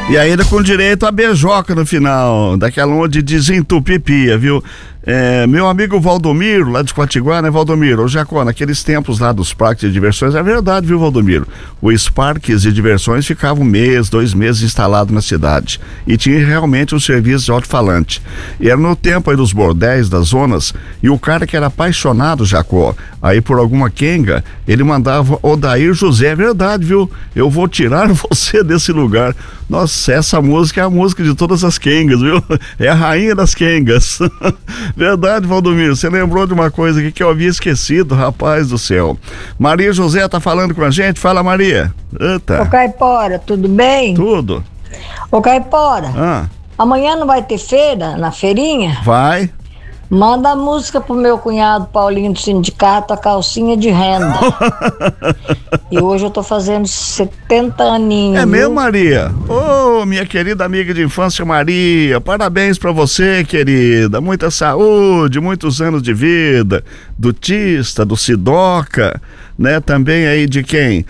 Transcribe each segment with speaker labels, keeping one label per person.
Speaker 1: E ainda com direito a beijoca no final, daquela onde desentupipia, viu? Meu amigo Valdomiro, lá de Quatiguá, né, Valdomiro? Ô, Jacó, naqueles tempos lá dos parques de diversões, é verdade, viu, Valdomiro? Os parques de diversões ficavam 1 mês, 2 meses instalados na cidade. E tinha realmente um serviço de alto-falante. E era no tempo aí dos bordéis, das zonas, e o cara que era apaixonado, Jacó, aí por alguma quenga, ele mandava Odair José, é verdade, viu? Eu vou tirar você desse lugar. Nossa, essa música é a música de todas as quengas, viu? É a rainha das quengas. Verdade, Valdomiro, você lembrou de uma coisa aqui que eu havia esquecido, rapaz do céu. Maria José tá falando com a gente, fala, Maria. Eita.
Speaker 2: Ô, Caipora, tudo bem?
Speaker 1: Tudo.
Speaker 2: Ô, Caipora, amanhã não vai ter feira, na feirinha?
Speaker 1: Vai.
Speaker 2: Manda a música pro meu cunhado Paulinho do sindicato, a calcinha de renda. E hoje eu tô fazendo 70 aninhos.
Speaker 1: É mesmo, Maria? Ô, minha querida amiga de infância Maria, parabéns pra você, querida. Muita saúde, muitos anos de vida. Do Tista, do Sidoca, né? Também aí de quem?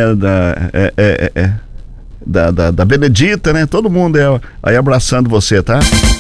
Speaker 1: Da Benedita, né? Todo mundo aí abraçando você, tá?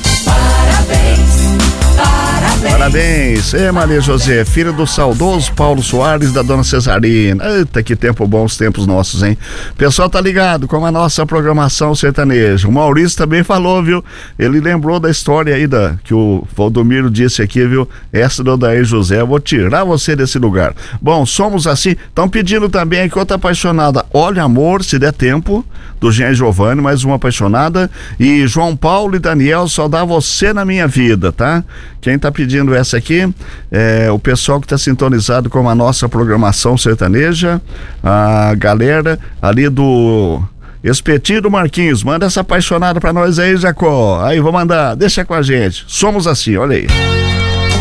Speaker 1: Parabéns, Maria José, filha do saudoso Paulo Soares, da dona Cesarina. Eita, que tempo bom, os tempos nossos, hein? O pessoal tá ligado com a nossa programação sertaneja. O Maurício também falou, viu? Ele lembrou da história aí que o Valdomiro disse aqui, viu? Essa do Odair José, eu vou tirar você desse lugar. Bom, somos assim, estão pedindo também aqui outra apaixonada, Olha Amor, se der tempo, do Jean Giovanni, mais uma apaixonada, e João Paulo e Daniel, só dá você na minha vida, tá? Quem tá pedindo essa aqui é o pessoal que está sintonizado com a nossa programação sertaneja, a galera ali do Espetinho do Marquinhos. Manda essa apaixonada pra nós aí, Jacó. Aí, vou mandar, deixa com a gente. Somos assim, olha aí.